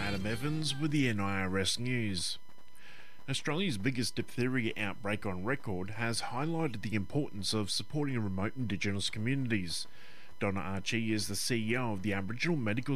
Adam Evans with the NIRS News. Australia's biggest diphtheria outbreak on record has highlighted the importance of supporting remote Indigenous communities. Donna Archie is the CEO of the Aboriginal Medical